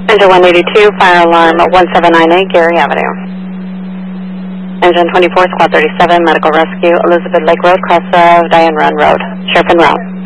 Engine 182, fire alarm 1798, Gary Avenue. Engine 24, Squad 37, medical rescue, Elizabeth Lake Road, cross of Diane Run Road. Sheriff en route.